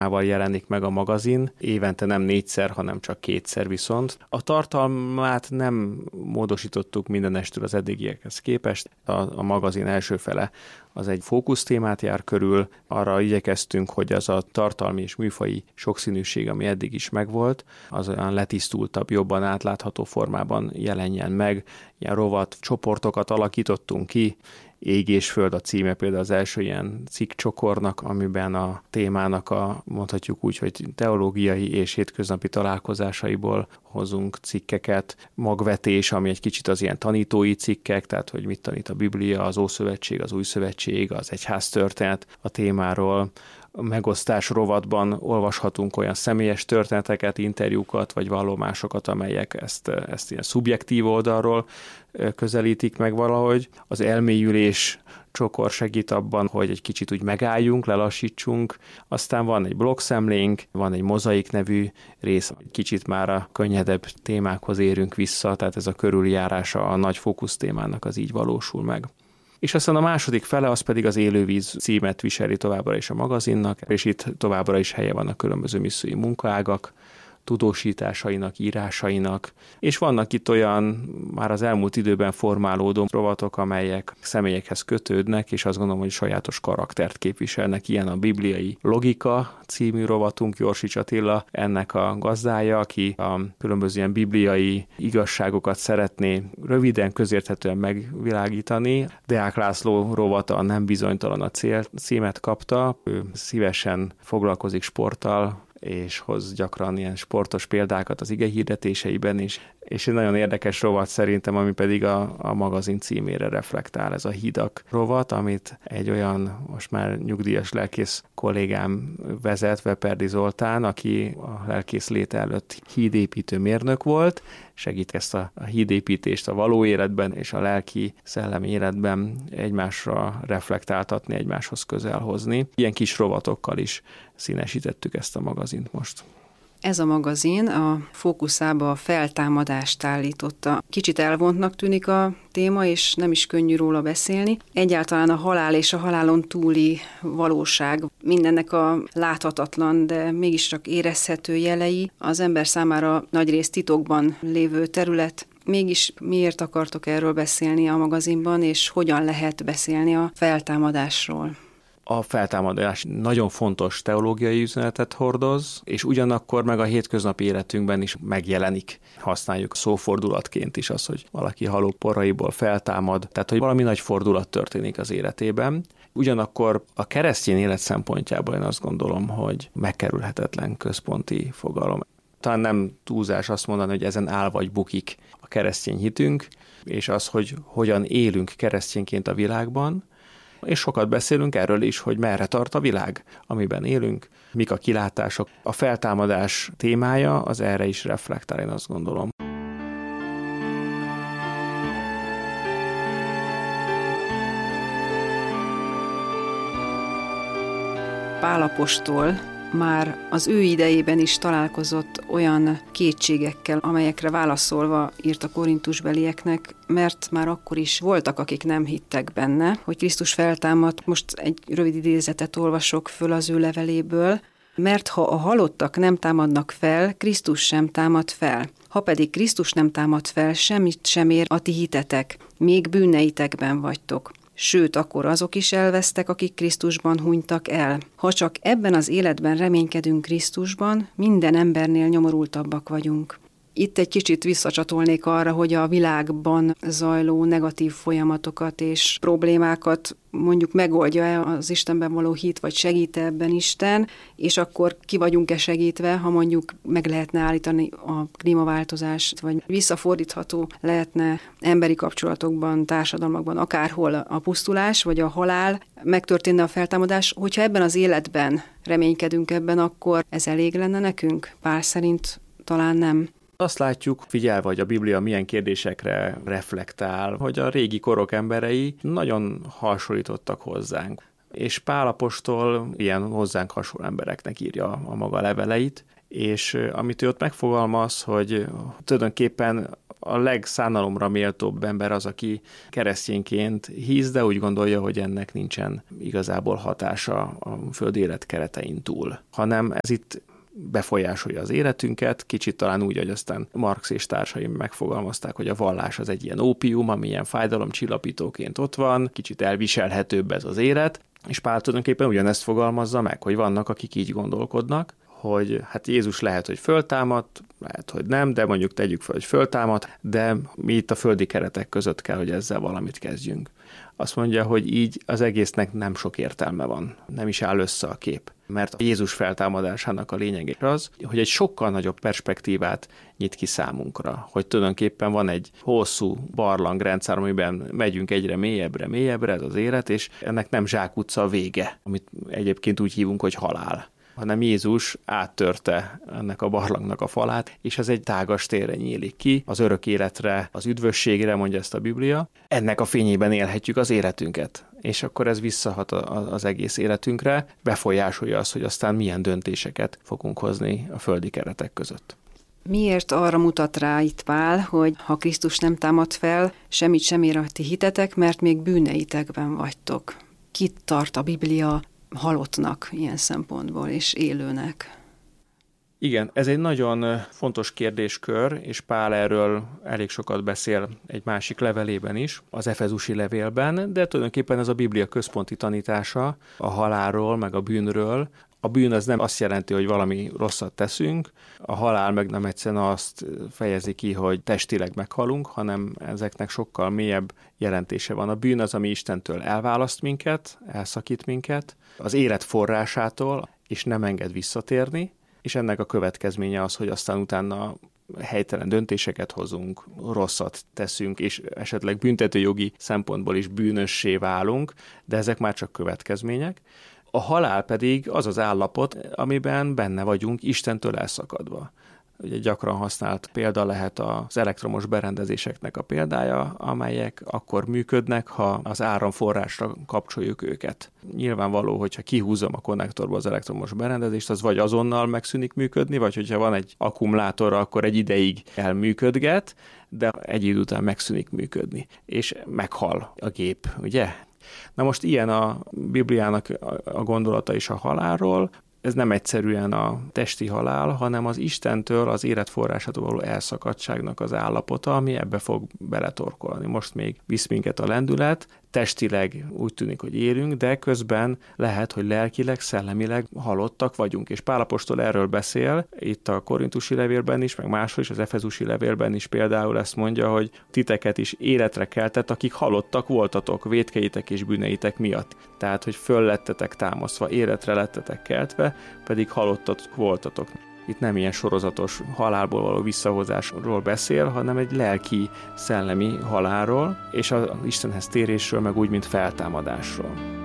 jelenik meg a magazin, évente nem 4-szer, hanem csak 2-szer viszont. A tartalmát nem módosítottuk mindenestől az eddigiekhez képest. A magazin első fele az egy fókusztémát jár körül, arra igyekeztünk, hogy az a tartalmi és műfaji sokszínűség, ami eddig is megvolt, az olyan letisztultabb, jobban átlátható formában jelenjen meg. Ilyen rovat csoportokat alakítottunk ki, Ég és Föld a címe például az első ilyen cikkcsokornak, amiben a témának mondhatjuk úgy, hogy teológiai és hétköznapi találkozásaiból hozunk cikkeket. Magvetés, ami egy kicsit az ilyen tanítói cikkek, tehát hogy mit tanít a Biblia, az Ószövetség, az Új Szövetség, az egyháztörténet a témáról. A megosztás rovatban olvashatunk olyan személyes történeteket, interjúkat vagy vallomásokat, amelyek ezt ilyen szubjektív oldalról közelítik meg valahogy. Az elmélyülés csokor segít abban, hogy egy kicsit úgy megálljunk, lelassítsunk. Aztán van egy blogszemlénk, van egy mozaik nevű rész, egy kicsit már a könnyedebb témákhoz érünk vissza, tehát ez a körüljárása a nagy fókusz témának az így valósul meg. És aztán a második fele az pedig az Élővíz címet viseli továbbra is a magazinnak, és itt továbbra is helye van a különböző missziói munkaágak, tudósításainak, írásainak, és vannak itt olyan már az elmúlt időben formálódó rovatok, amelyek személyekhez kötődnek, és azt gondolom, hogy sajátos karaktert képviselnek. Ilyen a Bibliai Logika című rovatunk, Jorsics Attila ennek a gazdája, aki a különböző ilyen bibliai igazságokat szeretné röviden, közérthetően megvilágítani. Deák László rovata, a Nem bizonytalan a cél címet kapta. Ő szívesen foglalkozik sporttal, és hoz gyakran ilyen sportos példákat az ige hirdetéseiben is. És egy nagyon érdekes rovat szerintem, ami pedig a magazin címére reflektál, ez a Hidak rovat, amit egy olyan most már nyugdíjas lelkész kollégám vezet, Veperdi Zoltán, aki a lelkész léte előtt hídépítő mérnök volt, segít ezt a hídépítést a való életben és a lelki szellemi életben egymásra reflektáltatni, egymáshoz közel hozni. Ilyen kis rovatokkal is színesítettük ezt a magazint most. Ez a magazin a fókuszába a feltámadást állította. Kicsit elvontnak tűnik a téma, és nem is könnyű róla beszélni. Egyáltalán a halál és a halálon túli valóság, mindennek a láthatatlan, de mégis csak érezhető jelei, az ember számára nagyrészt titokban lévő terület. Mégis miért akartok erről beszélni a magazinban, és hogyan lehet beszélni a feltámadásról? A feltámadás nagyon fontos teológiai üzenetet hordoz, és ugyanakkor meg a hétköznapi életünkben is megjelenik. Használjuk szófordulatként is az, hogy valaki halott porraiból feltámad, tehát hogy valami nagy fordulat történik az életében. Ugyanakkor a keresztény élet szempontjából én azt gondolom, hogy megkerülhetetlen központi fogalom. Talán nem túlzás azt mondani, hogy ezen áll vagy bukik a keresztény hitünk, és az, hogy hogyan élünk keresztényként a világban, és sokat beszélünk erről is, hogy merre tart a világ, amiben élünk, mik a kilátások. A feltámadás témája az erre is reflektál, én azt gondolom. Pál apostol már az ő idejében is találkozott olyan kétségekkel, amelyekre válaszolva írt a korintusbelieknek, mert már akkor is voltak, akik nem hittek benne, hogy Krisztus feltámadt. Most egy rövid idézetet olvasok föl az ő leveléből. Mert ha a halottak nem támadnak fel, Krisztus sem támad fel. Ha pedig Krisztus nem támad fel, semmit sem ér a ti hitetek, még bűneitekben vagytok. Sőt, akkor azok is elvesztek, akik Krisztusban hunytak el. Ha csak ebben az életben reménykedünk Krisztusban, minden embernél nyomorultabbak vagyunk. Itt egy kicsit visszacsatolnék arra, hogy a világban zajló negatív folyamatokat és problémákat mondjuk megoldja az Istenben való hit, vagy segít ebben Isten, és akkor ki vagyunk-e segítve, ha mondjuk meg lehetne állítani a klímaváltozást, vagy visszafordítható lehetne emberi kapcsolatokban, társadalmakban, akárhol a pusztulás, vagy a halál, megtörténne a feltámadás, hogyha ebben az életben reménykedünk ebben, akkor ez elég lenne nekünk? Pál szerint talán nem. Azt látjuk, figyelve, hogy a Biblia milyen kérdésekre reflektál, hogy a régi korok emberei nagyon hasonlítottak hozzánk. És Pál apostol ilyen hozzánk hasonló embereknek írja a maga leveleit, és amit ő ott megfogalmaz, hogy tulajdonképpen A legszánalomra méltóbb ember az, aki keresztényként hisz, de úgy gondolja, hogy ennek nincsen igazából hatása a földi élet keretein túl, hanem ez itt befolyásolja az életünket, kicsit talán úgy, hogy aztán Marx és társai megfogalmazták, hogy a vallás az egy ilyen ópium, ami ilyen fájdalomcsillapítóként ott van, kicsit elviselhetőbb ez az élet, és Pál tulajdonképpen ugyanezt fogalmazza meg, hogy vannak, akik így gondolkodnak, hogy hát Jézus lehet, hogy föltámadt, lehet, hogy nem, de mondjuk tegyük fel, hogy föltámadt, de mi itt a földi keretek között kell, hogy ezzel valamit kezdjünk. Azt mondja, hogy így az egésznek nem sok értelme van, nem is áll össze a kép. Mert a Jézus feltámadásának a lényege az, hogy egy sokkal nagyobb perspektívát nyit ki számunkra, hogy tulajdonképpen van egy hosszú barlangrendszer, amiben megyünk egyre mélyebbre, ez az élet, és ennek nem zsákutca a vége, amit egyébként úgy hívunk, hogy halál, hanem Jézus áttörte ennek a barlangnak a falát, és ez egy tágas térre nyílik ki, az örök életre, az üdvösségre, mondja ezt a Biblia. Ennek a fényében élhetjük az életünket, és akkor ez visszahat az egész életünkre, befolyásolja azt, hogy aztán milyen döntéseket fogunk hozni a földi keretek között. Miért arra mutat rá itt Pál, hogy ha Krisztus nem támad fel, semmit sem ér a ti hitetek, mert még bűneitekben vagytok? Kit tart a Biblia halottnak ilyen szempontból, és élőnek? Igen, ez egy nagyon fontos kérdéskör, és Pál erről elég sokat beszél egy másik levelében is, az efezusi levélben, de tulajdonképpen ez a Biblia központi tanítása a halálról, meg a bűnről. A bűn az nem azt jelenti, hogy valami rosszat teszünk, a halál meg nem egyszerűen azt fejezi ki, hogy testileg meghalunk, hanem ezeknek sokkal mélyebb jelentése van. A bűn az, ami Istentől elválaszt minket, elszakít minket, az élet forrásától, és nem enged visszatérni, és ennek a következménye az, hogy aztán utána helytelen döntéseket hozunk, rosszat teszünk, és esetleg büntetőjogi szempontból is bűnössé válunk, de ezek már csak következmények. A halál pedig az az állapot, amiben benne vagyunk Istentől elszakadva. Ugye gyakran használt példa lehet az elektromos berendezéseknek a példája, amelyek akkor működnek, ha az áramforrásra kapcsoljuk őket. Nyilvánvaló, hogyha kihúzom a konnektorba az elektromos berendezést, az vagy azonnal megszűnik működni, vagy hogyha van egy akkumulátor, akkor egy ideig elműködget, de egy idő után megszűnik működni, és meghal a gép, ugye? Na most ilyen a Bibliának a gondolata is a halálról. Ez nem egyszerűen a testi halál, hanem az Istentől, az életforrásától való elszakadtságnak az állapota, ami ebbe fog beletorkolni. Most még visz minket a lendület, testileg úgy tűnik, hogy élünk, de közben lehet, hogy lelkileg, szellemileg halottak vagyunk. És Pál apostol erről beszél, itt a korintusi levélben is, meg máshol is, az efezusi levélben is például ezt mondja, hogy titeket is életre keltett, akik halottak voltatok vétkeitek és bűneitek miatt. Tehát, hogy föl lettetek támasztva, életre lettetek keltve, pedig halottak voltatok. Itt nem ilyen sorozatos halálból való visszahozásról beszél, hanem egy lelki, szellemi halálról, és az Istenhez térésről, meg úgy, mint feltámadásról.